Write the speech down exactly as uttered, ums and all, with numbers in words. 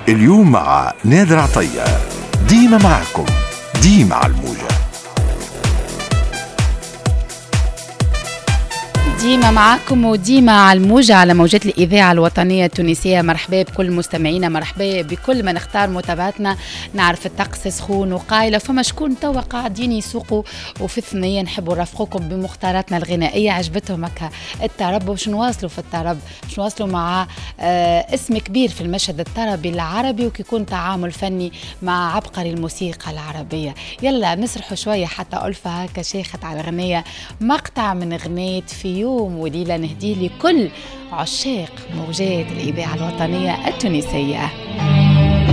اليوم مع نادر عطية. ديما معكم، ديما على الموجة. ديما معكم وديما على الموجة على موجات الإذاعة الوطنية التونسية. مرحبا بكل مستمعينا، مرحبا بكل من اختار متابعتنا. نعرف الطقس سخون وقايلة، فما شكون توا قاعدين يسوقوا وفي الثنية نحبوا نرافقوكم بمختاراتنا الغنائية. عجبتهم هكا الطرب، وباش نواصلوا في الطرب، باش نواصلوا مع آه اسم كبير في المشهد الطربي العربي، وكيكون تعامل فني مع عبقري الموسيقى العربية. يلا نسرحوا شوية حتى ألفة هكا شيخت على الغنية، مقطع من غنية في يوم وليلة نهديه لكل عشاق موجات الإذاعة الوطنية التونسية.